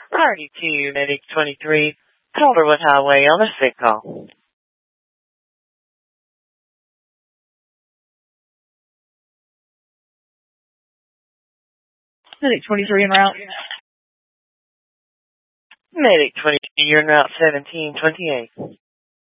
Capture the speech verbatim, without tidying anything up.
Priority to Medic twenty-three, Calderwood Highway on a sick call. Medic twenty-three en route. Medic twenty-three, you're en route seventeen twenty-eight.